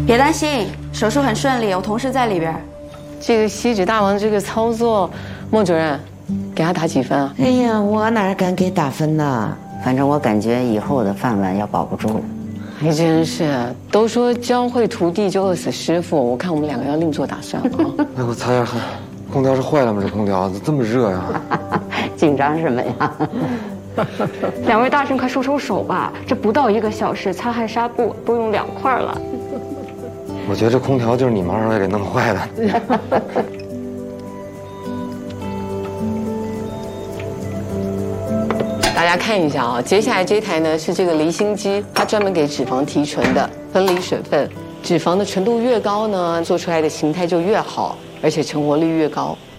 别担心，手术很顺利，我同事在里边。 这个锡纸大王这个操作，孟主任，给他打几分啊？ 哎呀，我哪敢给打分呢？ 反正我感觉以后的饭碗要保不住。 还真是，都说教会徒弟就饿死师傅，我看我们两个要另做打算啊。 那给我擦点汗，空调是坏了吗？这空调怎么这么热呀？ 紧张什么呀？ 两位大神快收收手吧，这不到1个小时，擦汗纱布都用2块了。 我觉得这空调就是你们2位给弄坏的。 大家看一下啊，接下来这台呢是这个离心机，它专门给脂肪提纯的，分离水分，脂肪的纯度越高呢，做出来的形态就越好，而且成活率越高。